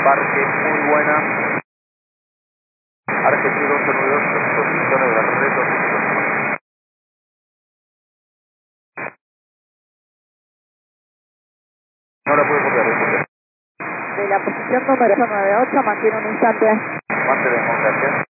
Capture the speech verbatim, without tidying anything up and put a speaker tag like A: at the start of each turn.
A: Parque, muy buena. Argentino ocho nueve dos, posiciones de la red dos. No la puedo copiar, disculpe.
B: De la posición número nueve ocho, mantiene un instante.
A: Mantenemos, gracias.